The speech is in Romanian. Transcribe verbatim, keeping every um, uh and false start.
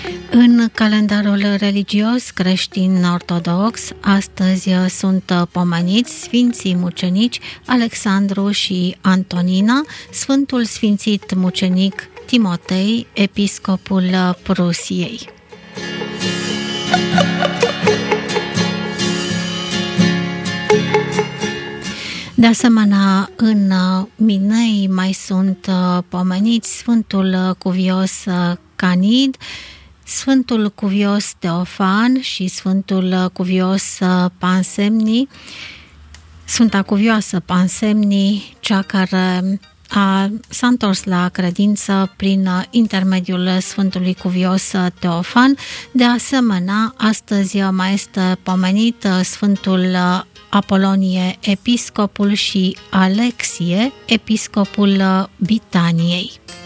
În calendarul religios creștin-ortodox, astăzi sunt pomeniți Sfinții Mucenici Alexandru și Antonina, Sfântul Sfințit Mucenic Timotei, episcopul Prusiei. De asemenea, în Minei mai sunt pomeniți Sfântul Cuvios Canid, Sfântul Cuvios Teofan și Sfântul Cuvios Pansemni, Sfânta Cuvioasă Pansemni, cea care a, s-a întors la credință prin intermediul Sfântului Cuvios Teofan. De asemenea, astăzi mai este pomenit Sfântul Apolonie, episcopul, și Alexie, episcopul Bitaniei.